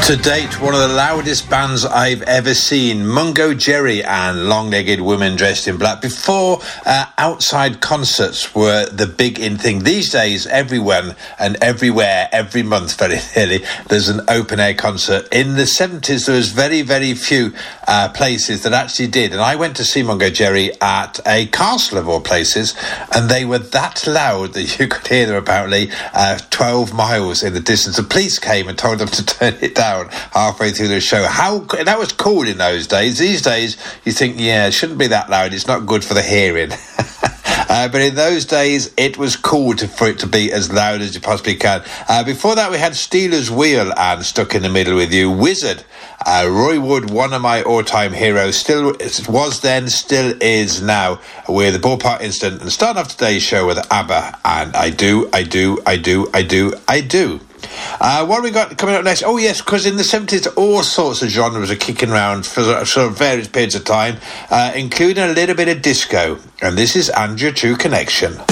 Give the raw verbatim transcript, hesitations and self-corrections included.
To date, one of the loudest bands I've ever seen, Mungo Jerry and Long-Legged Women Dressed in Black. Before, uh, outside concerts were the big in thing. These days, everyone and everywhere, every month, very nearly, there's an open-air concert. In the seventies, there was very, very few uh, places that actually did. And I went to see Mungo Jerry at a castle of all places, and they were that loud that you could hear them apparently uh, twelve miles in the distance. The police came and told them to turn it down halfway through the show. How that was cool in those days. These days you think, yeah, it shouldn't be that loud, it's not good for the hearing. Uh, but in those days, it was cool to, for it to be as loud as you possibly can. Uh, before that, we had Stealers Wheel and Stuck in the Middle with You. Wizard, uh, Roy Wood, one of my all-time heroes, still was then, still is now, with the Ballpark Incident. And start off today's show with ABBA and I Do, I Do, I Do, I Do, I Do. Uh, what have we got coming up next? Oh yes, because in the seventies all sorts of genres are kicking around for sort of various periods of time, uh, including a little bit of disco, and this is And Your True Connection.